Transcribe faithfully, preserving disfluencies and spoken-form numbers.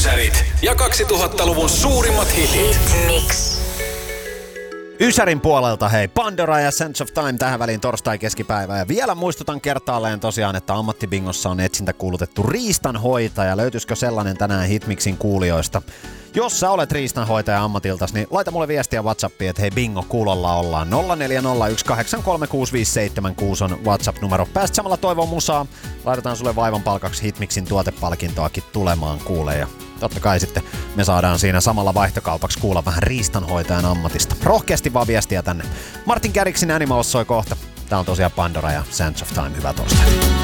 Ysärit ja kaksituhattaluvun suurimmat hitit. Mix. Ysärin puolelta hei, Pandora ja Sense of Time tähän väliin torstai-keskipäivä. Ja vielä muistutan kertaalleen tosiaan, että ammattibingossa on etsintä kuulutettu riistanhoitaja. Löytyisikö sellainen tänään Hitmixin kuulijoista? Jos sä olet riistanhoitaja ammatiltas, niin laita mulle viestiä WhatsAppiin, että hei bingo, kuulolla ollaan. nolla neljä nolla yksi kahdeksan kolme kuusi viisi seitsemän kuusi on WhatsApp-numero. Pääst samalla toivon musaa. Laitetaan sulle vaivan palkaksi Hitmixin tuotepalkintoakin tulemaan kuulee. Ja totta kai sitten me saadaan siinä samalla vaihtokaupaksi kuulla vähän riistanhoitajan ammatista. Rohkeasti vaan viestiä tänne. Martin Garrixin Animals soi kohta. Tää on tosiaan Pandora ja Sands of Time. Hyvää torstai.